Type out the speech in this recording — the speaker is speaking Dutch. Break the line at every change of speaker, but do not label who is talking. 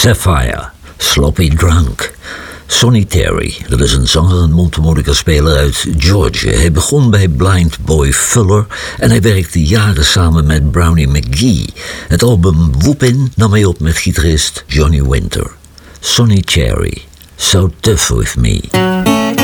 Sapphire, Sloppy Drunk. Sonny Terry, dat is een zanger en mondharmonica-speler uit Georgia. Hij begon bij Blind Boy Fuller en hij werkte jaren samen met Brownie McGee. Het album Whoopin' nam hij op met gitarist Johnny Winter. Sonny Terry, So Tough With Me.